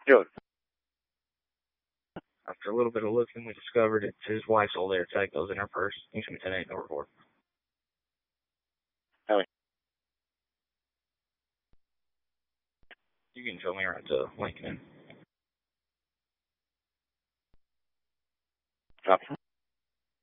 Good. After a little bit of looking, we discovered it's his wife's old air tag that was in her purse. Instrument 10 over 4. Hey. You can show me around to Lincoln. Copy.